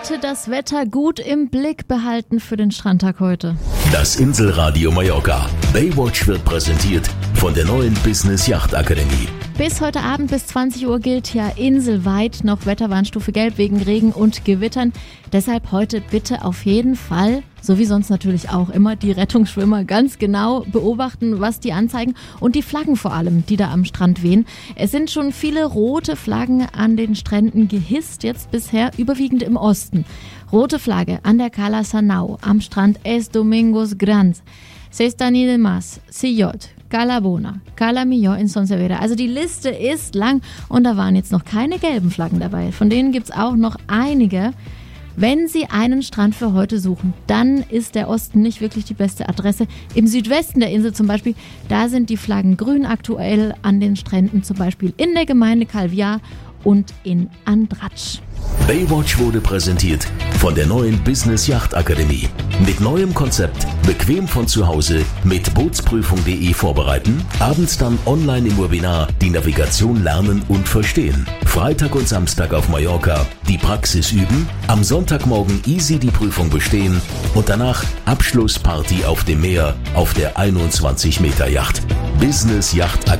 Bitte das Wetter gut im Blick behalten für den Strandtag heute. Das Inselradio Mallorca. Baywatch wird präsentiert von der neuen Business Yacht Akademie. Bis heute Abend bis 20 Uhr gilt ja inselweit noch Wetterwarnstufe Gelb wegen Regen und Gewittern. Deshalb heute bitte auf jeden Fall, so wie sonst natürlich auch immer, die Rettungsschwimmer ganz genau beobachten, was die anzeigen und die Flaggen vor allem, die da am Strand wehen. Es sind schon viele rote Flaggen an den Stränden gehisst, jetzt bisher überwiegend im Osten. Rote Flagge an der Cala Sanau, am Strand Es Domingos Grandes, Sestany de Mas, Sillot, Cala Bona, Cala Millor in Son Servera. Also die Liste ist lang und da waren jetzt noch keine gelben Flaggen dabei. Von denen gibt's auch noch einige. Wenn Sie einen Strand für heute suchen, dann ist der Osten nicht wirklich die beste Adresse. Im Südwesten der Insel zum Beispiel, da sind die Flaggen grün aktuell an den Stränden, zum Beispiel in der Gemeinde Calviá und in Andratsch. Baywatch wurde präsentiert von der neuen Business Yacht Akademie. Mit neuem Konzept, bequem von zu Hause, mit Bootsprüfung.de vorbereiten, abends dann online im Webinar die Navigation lernen und verstehen. Freitag und Samstag auf Mallorca die Praxis üben, am Sonntagmorgen easy die Prüfung bestehen und danach Abschlussparty auf dem Meer auf der 21 Meter Yacht. Business Yacht Akademie.